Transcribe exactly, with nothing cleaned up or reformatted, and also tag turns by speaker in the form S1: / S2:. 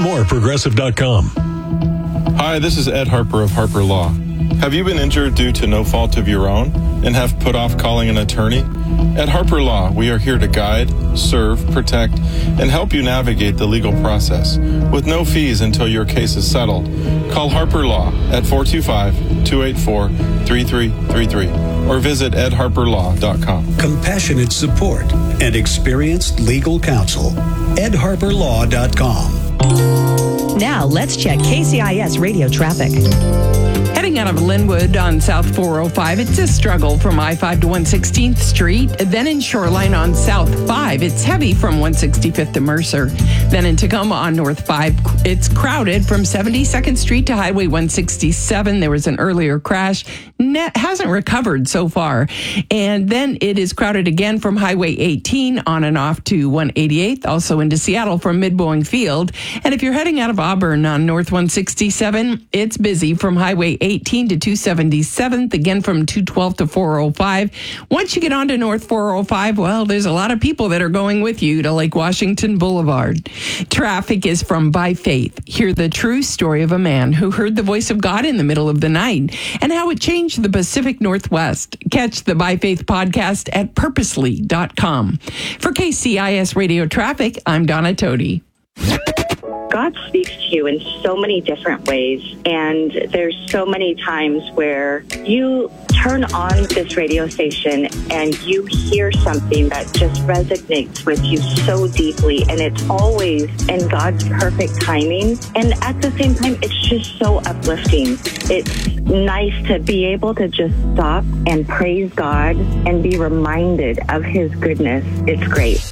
S1: more at progressive dot com.
S2: Hi, this is Ed Harper of Harper Law. Have you been injured due to no fault of your own and have put off calling an attorney? At Harper Law, we are here to guide, serve, protect, and help you navigate the legal process with no fees until your case is settled. Call Harper Law at four two five, two eight four, three three three three or visit ed harper law dot com.
S3: Compassionate support and experienced legal counsel. ed harper law dot com.
S4: Now, let's check K C I S radio traffic.
S5: Heading out of Linwood on South four oh five, it's a struggle from I five to one sixteenth Street. Then in Shoreline on South five, it's heavy from one sixty-fifth to Mercer. Then in Tacoma on North five, it's crowded from seventy-second Street to Highway one sixty-seven. There was an earlier crash. Net hasn't recovered so far. And then it is crowded again from Highway eighteen on and off to one eighty-eighth, also into Seattle from Mid-Boeing Field. And if you're heading out of Auburn on North one sixty-seven, it's busy from Highway eighteen to two seventy-seventh, again from two twelve to four oh five. Once you get onto North four oh five, well, there's a lot of people that are going with you to Lake Washington Boulevard. Traffic is from By Faith. Hear the true story of a man who heard the voice of God in the middle of the night and how it changed the Pacific Northwest. Catch the By Faith podcast at purposely dot com. For K C I S Radio Traffic, I'm Donna Todi.
S6: God speaks to you in so many different ways, and there's so many times where you turn on this radio station and you hear something that just resonates with you so deeply, and it's always in God's perfect timing. And at the same time, it's just so uplifting. It's nice to be able to just stop and praise God and be reminded of His goodness. It's great.